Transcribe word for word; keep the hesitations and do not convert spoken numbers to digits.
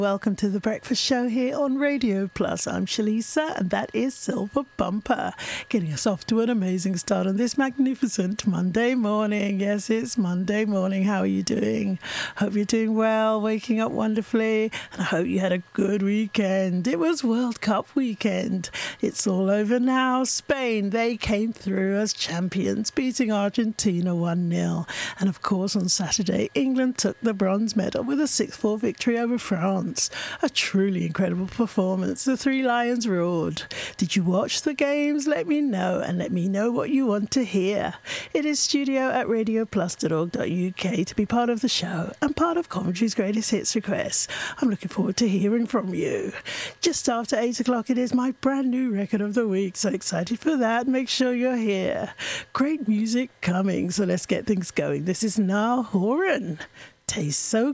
Welcome to the Breakfast Show here on Radio Plus. I'm Shalisa, and that is Silver Bumper, getting us off to an amazing start on this magnificent Monday morning. Yes, it's Monday morning. How are you doing? Hope you're doing well, waking up wonderfully, and I hope you had a good weekend. It was World Cup weekend. It's all over now. Spain, they came through as champions, beating Argentina one nil. And of course, on Saturday, England took the bronze medal with a six four victory over France. A truly incredible performance. The Three Lions roared. Did you watch the games? Let me know, and let me know what you want to hear. It is studio at radio plus dot org dot U K to be part of the show and part of Coventry's Greatest Hits requests. I'm looking forward to hearing from you. Just after eight o'clock, it is my brand new record of the week. So excited for that. Make sure you're here. Great music coming, so let's get things going. This is Niall Horan. Tastes so